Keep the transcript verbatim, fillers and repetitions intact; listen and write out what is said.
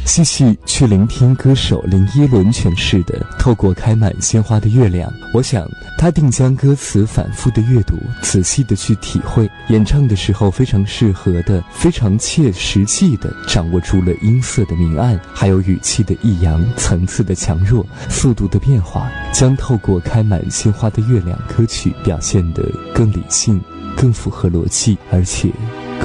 细细去聆听歌手林依轮诠释的《透过开满鲜花的月亮》，我想他定将歌词反复的阅读，仔细的去体会，演唱的时候非常适合的，非常切实际的掌握住了音色的明暗，还有语气的抑扬，层次的强弱，速度的变化，将《透过开满鲜花的月亮》歌曲表现得更理性，更符合逻辑，而且